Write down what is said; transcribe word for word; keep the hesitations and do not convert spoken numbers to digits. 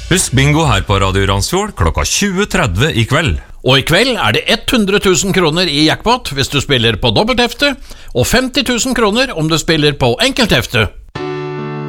Husk bingo her på Radio Randsfjord klokka tjue tretti i kveld. Og i kveld er det hundre tusen kroner i jackpot hvis du spiller på dobbelthefte, og femti tusen kroner om du spiller på enkelthefte.